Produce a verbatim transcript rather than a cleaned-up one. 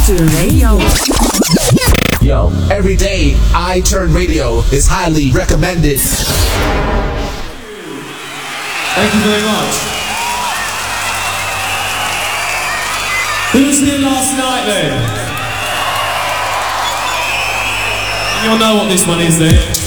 iTurn Radio. Yo, every day iTurn Radio is highly recommended. Thank you very much. Who was here last night then? You'll know what this one is then.